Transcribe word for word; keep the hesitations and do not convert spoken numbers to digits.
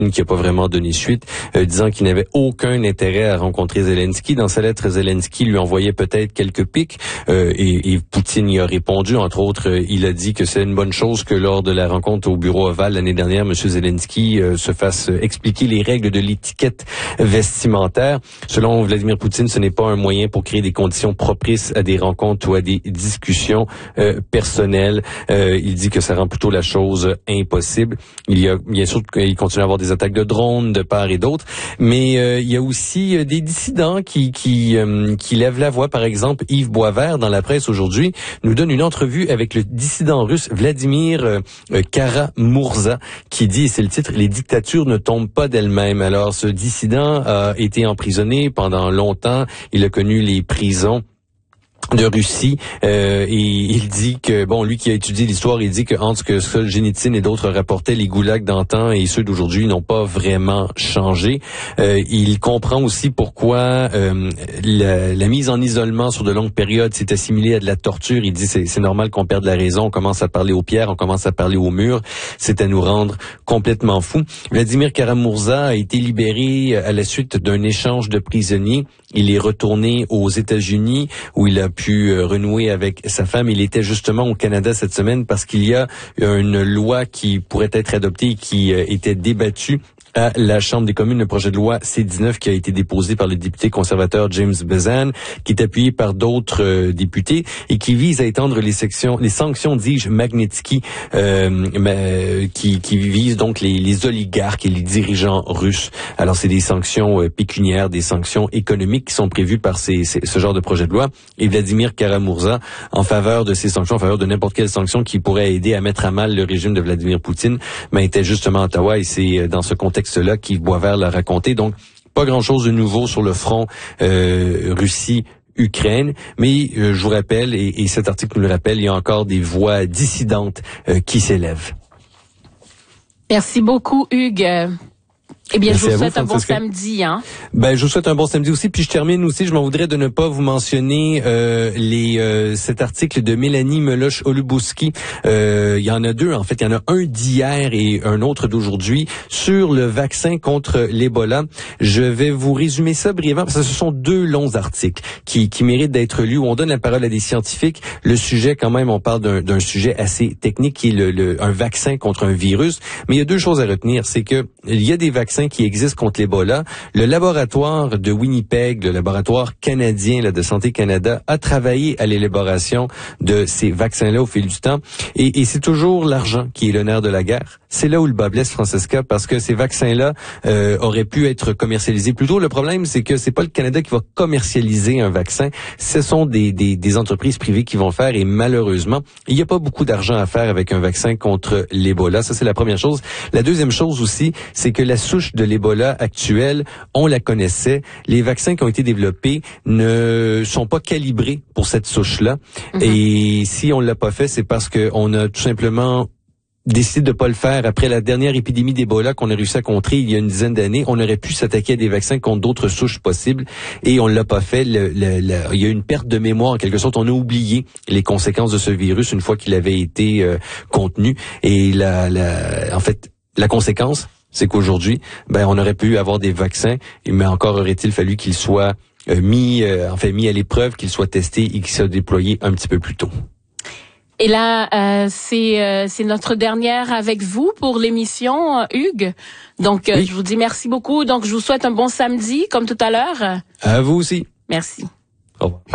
qui n'a pas vraiment donné suite, euh, disant qu'il n'avait aucun intérêt à rencontrer Zelensky. Dans sa lettre, Zelensky lui envoyait peut-être quelques pics euh, et, et Poutine y a répondu. Entre autres, euh, il a dit que c'est une bonne chose que lors de la rencontre au bureau ovale l'année dernière, M. Zelensky euh, se fasse euh, expliquer les règles de l'étiquette vestimentaire. Selon Vladimir Poutine, ce n'est pas un moyen pour créer des conditions propices à des rencontres ou à des discussions euh, personnelles. Euh, il dit que ça rend plutôt la chose impossible. Il y a bien sûr qu'il continue à avoir des attaques de drones de part et d'autre, mais euh, il y a aussi euh, des dissidents qui qui euh, qui lèvent la voix. Par exemple, Yves Boisvert dans la presse aujourd'hui nous donne une entrevue avec le dissident russe Vladimir euh, Kara-Murza qui dit, et c'est le titre, les dictatures ne tombent pas d'elles-mêmes. Alors ce dissident a été emprisonné pendant longtemps, il a connu les prisons de Russie euh, et il dit que, bon, lui qui a étudié l'histoire, il dit que entre ce que Solzhenitsyn et d'autres rapportaient, les goulags d'antan et ceux d'aujourd'hui n'ont pas vraiment changé. Euh, il comprend aussi pourquoi euh, la, la mise en isolement sur de longues périodes s'est assimilée à de la torture. Il dit c'est, c'est normal qu'on perde la raison, on commence à parler aux pierres, on commence à parler aux murs, c'est à nous rendre complètement fous. Vladimir Kara-Murza a été libéré à la suite d'un échange de prisonniers. Il est retourné aux États-Unis où il a pu renouer avec sa femme. Il était justement au Canada cette semaine parce qu'il y a une loi qui pourrait être adoptée et qui était débattue à la Chambre des communes, le projet de loi C dix-neuf qui a été déposé par le député conservateur James Bezan, qui est appuyé par d'autres euh, députés et qui vise à étendre les sections, les sanctions, dis-je, Magnitsky, euh, euh, qui, qui visent donc les, les oligarques et les dirigeants russes. Alors c'est des sanctions euh, pécuniaires, des sanctions économiques qui sont prévues par ces, ces, ce genre de projet de loi. Et Vladimir Kara-Murza, en faveur de ces sanctions, en faveur de n'importe quelle sanction qui pourrait aider à mettre à mal le régime de Vladimir Poutine, ben, était justement à Ottawa et c'est dans ce contexte cela qu'Yves Boisvert l'a raconté. Donc, pas grand-chose de nouveau sur le front euh, Russie-Ukraine, mais euh, je vous rappelle, et, et cet article nous le rappelle, il y a encore des voix dissidentes euh, qui s'élèvent. Merci beaucoup, Hugues. Eh bien, Merci je vous vous, souhaite un bon Francisca. samedi, hein. Ben, je vous souhaite un bon samedi aussi. Puis je termine aussi, je m'en voudrais de ne pas vous mentionner euh, les euh, cet article de Mélanie Meloche-Olubowski. Euh, il y en a deux, en fait. Il y en a un d'hier et un autre d'aujourd'hui sur le vaccin contre l'Ebola. Je vais vous résumer ça brièvement parce que ce sont deux longs articles qui, qui méritent d'être lus où on donne la parole à des scientifiques. Le sujet, quand même, on parle d'un, d'un sujet assez technique qui est le, le, un vaccin contre un virus. Mais il y a deux choses à retenir. C'est que il y a des vaccins qui existent contre l'Ebola. Le laboratoire de Winnipeg, le laboratoire canadien là, de Santé Canada, a travaillé à l'élaboration de ces vaccins-là au fil du temps. Et, et c'est toujours l'argent qui est le nerf de la guerre. C'est là où le bas blesse, Francesca, parce que ces vaccins-là euh, auraient pu être commercialisés plus tôt. Le problème, c'est que c'est pas le Canada qui va commercialiser un vaccin. Ce sont des, des, des entreprises privées qui vont le faire. Et malheureusement, il n'y a pas beaucoup d'argent à faire avec un vaccin contre l'Ebola. Ça, c'est la première chose. La deuxième chose aussi, c'est que la souche de l'Ebola actuelle, on la connaissait. Les vaccins qui ont été développés ne sont pas calibrés pour cette souche-là. Mm-hmm. Et si on l'a pas fait, c'est parce qu'on a tout simplement décide de pas le faire. Après la dernière épidémie d'Ebola qu'on a réussi à contrer il y a une dizaine d'années, on aurait pu s'attaquer à des vaccins contre d'autres souches possibles et on l'a pas fait. Le, le, le, il y a une perte de mémoire en quelque sorte. On a oublié les conséquences de ce virus une fois qu'il avait été euh, contenu. Et la, la, en fait, la conséquence, c'est qu'aujourd'hui, ben, on aurait pu avoir des vaccins, mais encore aurait-il fallu qu'ils soient euh, mis, euh, enfin mis à l'épreuve, qu'ils soient testés et qu'ils soient déployés un petit peu plus tôt. Et là, euh, c'est euh, c'est notre dernière avec vous pour l'émission, euh, Hugues. Donc, euh, oui. Je vous dis merci beaucoup. Donc, je vous souhaite un bon samedi, comme tout à l'heure. À vous aussi. Merci. Au revoir.